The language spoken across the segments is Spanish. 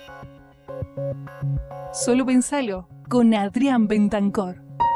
Solo pensalo, con Adrián Bentancor.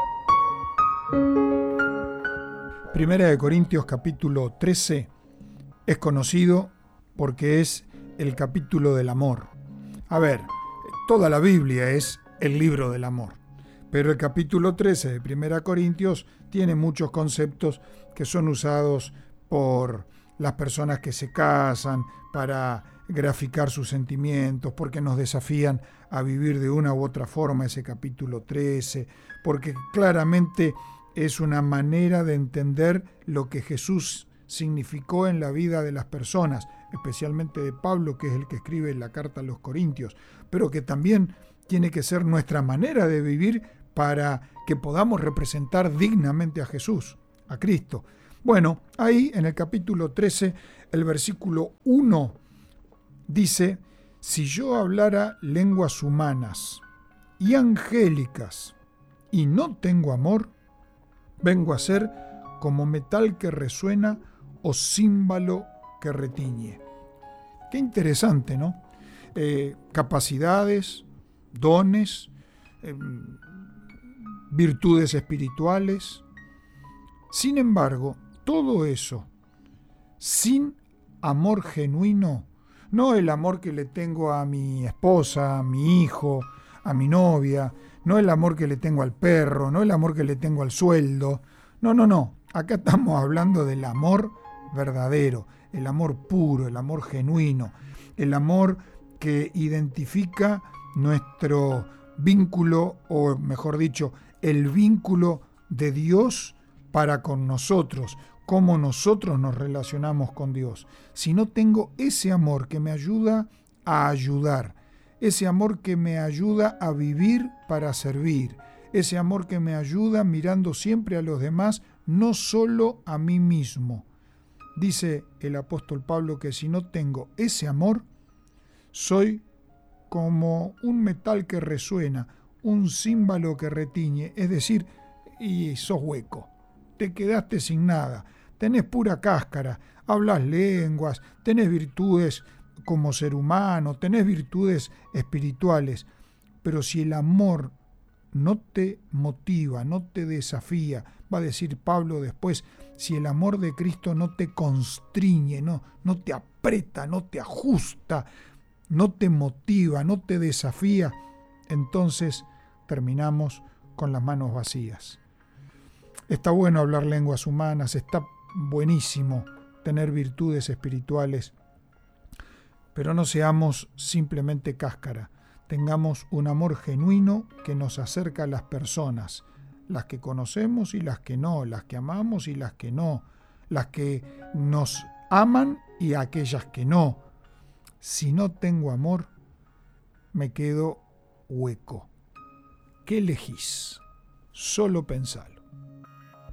Primera de Corintios capítulo 13 es conocido porque es el capítulo del amor. A ver, toda la Biblia es el libro del amor, pero el capítulo 13 de Primera Corintios tiene muchos conceptos que son usados por las personas que se casan para graficar sus sentimientos, porque nos desafían a vivir de una u otra forma ese capítulo 13, porque claramente es una manera de entender lo que Jesús significó en la vida de las personas, especialmente de Pablo, que es el que escribe la carta a los Corintios, pero que también tiene que ser nuestra manera de vivir para que podamos representar dignamente a Jesús, a Cristo. Bueno, ahí en el capítulo 13, el versículo 1 dice: si yo hablara lenguas humanas y angélicas y no tengo amor, vengo a ser como metal que resuena o címbalo que retiñe. Qué interesante, ¿no? Capacidades, dones, virtudes espirituales. Sin embargo, todo eso, sin amor genuino, no el amor que le tengo a mi esposa, a mi hijo, a mi novia, no el amor que le tengo al perro, no el amor que le tengo al sueldo. No. Acá estamos hablando del amor verdadero, el amor puro, el amor genuino, el amor que identifica nuestro vínculo, o mejor dicho, el vínculo de Dios para con nosotros, cómo nosotros nos relacionamos con Dios. Si no tengo ese amor que me ayuda a ayudar, ese amor que me ayuda a vivir para servir, ese amor que me ayuda mirando siempre a los demás, no solo a mí mismo. Dice el apóstol Pablo que si no tengo ese amor, soy como un metal que resuena, un címbalo que retiñe, es decir, y sos hueco, te quedaste sin nada, tenés pura cáscara, hablas lenguas, tenés virtudes como ser humano, tenés virtudes espirituales, pero si el amor no te motiva, no te desafía, va a decir Pablo después, si el amor de Cristo no te constriñe, no te aprieta, no te ajusta, no te motiva, no te desafía, entonces terminamos con las manos vacías. Está bueno hablar lenguas humanas, está buenísimo tener virtudes espirituales, pero no seamos simplemente cáscara. Tengamos un amor genuino que nos acerca a las personas, las que conocemos y las que no, las que amamos y las que no, las que nos aman y aquellas que no. Si no tengo amor, me quedo hueco. ¿Qué elegís? Solo pensalo.